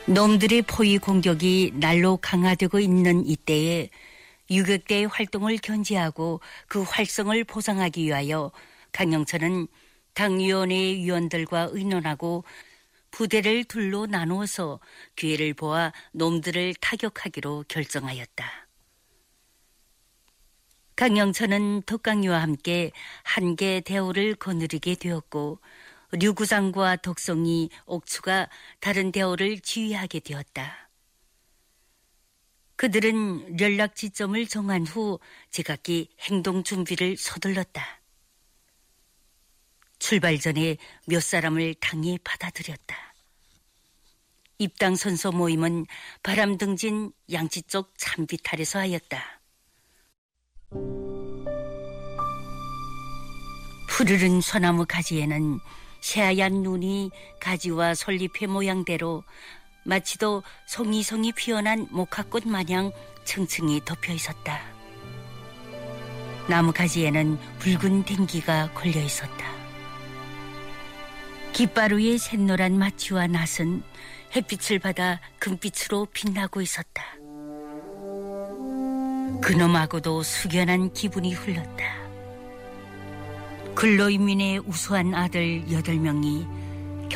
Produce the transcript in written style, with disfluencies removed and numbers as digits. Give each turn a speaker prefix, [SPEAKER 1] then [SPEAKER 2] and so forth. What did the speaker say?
[SPEAKER 1] 놈들의 포위 공격이 날로 강화되고 있는 이때에 유격대의 활동을 견제하고 그 활성을 보상하기 위하여 강영천은 당위원회의 위원들과 의논하고 부대를 둘로 나누어서 기회를 보아 놈들을 타격하기로 결정하였다. 강영천은 덕강이와 함께 한계 대오를 거느리게 되었고 류구상과 덕송이, 옥추가 다른 대오를 지휘하게 되었다. 그들은 연락 지점을 정한 후 제각기 행동 준비를 서둘렀다. 출발 전에 몇 사람을 당이 받아들였다. 입당 선서 모임은 바람등진 양치 쪽 참비탈에서 하였다. 푸르른 소나무 가지에는 새하얀 눈이 가지와 솔잎의 모양대로 마치도 송이송이 피어난 목화꽃 마냥 층층이 덮여 있었다. 나무 가지에는 붉은 댕기가 걸려 있었다. 깃발 위의 샛노란 마취와 낫은 햇빛을 받아 금빛으로 빛나고 있었다. 그놈하고도 숙연한 기분이 흘렀다. 근로인민의 우수한 아들 8명이